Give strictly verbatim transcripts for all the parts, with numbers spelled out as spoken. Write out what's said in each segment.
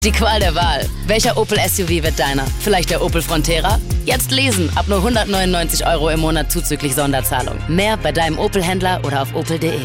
Die Qual der Wahl. Welcher Opel S U V wird deiner? Vielleicht der Opel Frontera? Jetzt lesen, ab nur hundertneunundneunzig Euro im Monat zuzüglich Sonderzahlung. Mehr bei deinem Opel-Händler oder auf opel punkt de.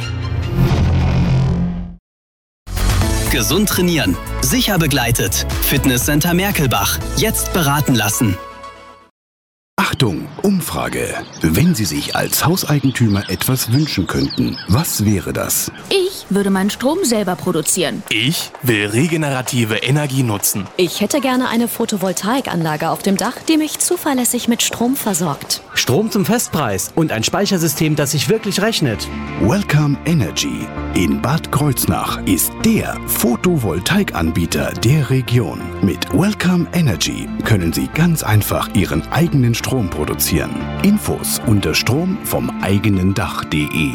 Gesund trainieren. Sicher begleitet. Fitnesscenter Merkelbach. Jetzt beraten lassen. Achtung, Umfrage. Wenn Sie sich als Hauseigentümer etwas wünschen könnten, was wäre das? Ich würde meinen Strom selber produzieren. Ich will regenerative Energie nutzen. Ich hätte gerne eine Photovoltaikanlage auf dem Dach, die mich zuverlässig mit Strom versorgt. Strom zum Festpreis und ein Speichersystem, das sich wirklich rechnet. Welcome Energy in Bad Kreuznach ist der Photovoltaikanbieter der Region. Mit Welcome Energy können Sie ganz einfach Ihren eigenen Strom produzieren. Infos unter strom vom eigenen Dach punkt de.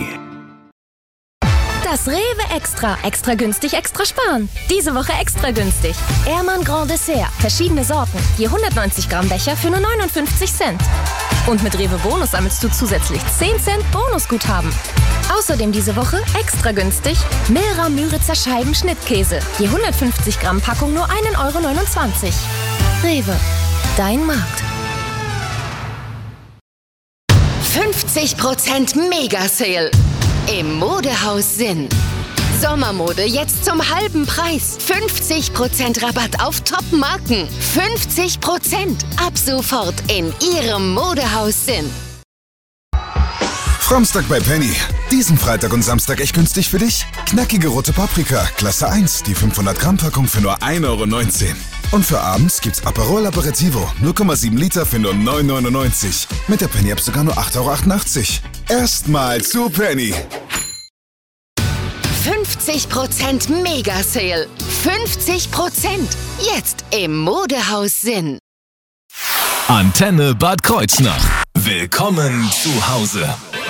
Das Rewe Extra. Extra günstig, extra sparen. Diese Woche extra günstig. Ehrmann Grand Dessert. Verschiedene Sorten. Je hundertneunzig Gramm Becher für nur neunundfünfzig Cent. Und mit Rewe Bonus sammelst du zusätzlich zehn Cent Bonusguthaben. Außerdem diese Woche extra günstig Milra Müritzer Scheiben Schnittkäse. Je hundertfünfzig Gramm Packung nur ein Euro neunundzwanzig. Rewe. Dein Markt. fünfzig Prozent Mega-Sale im Modehaus Sinn. Sommermode jetzt zum halben Preis. fünfzig Prozent Rabatt auf Top-Marken. fünfzig Prozent ab sofort in Ihrem Modehaus Sinn. Samstag bei Penny. Diesen Freitag und Samstag echt günstig für dich? Knackige rote Paprika, Klasse eins, die fünfhundert Gramm Packung für nur ein Euro neunzehn. Und für abends gibt's Aperol Aperitivo, null Komma sieben Liter für nur neun Euro neunundneunzig. Mit der Penny-App sogar nur acht Euro achtundachtzig. Erstmal zu Penny. fünfzig Prozent Mega-Sale. fünfzig Prozent. Jetzt im Modehaus Sinn. Antenne Bad Kreuznach. Willkommen zu Hause.